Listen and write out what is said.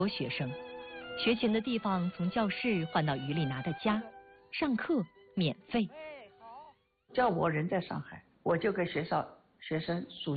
多学生，学琴的地方从教室换到于丽娜的家，上课免费。 叫我人在上海，我就给学生暑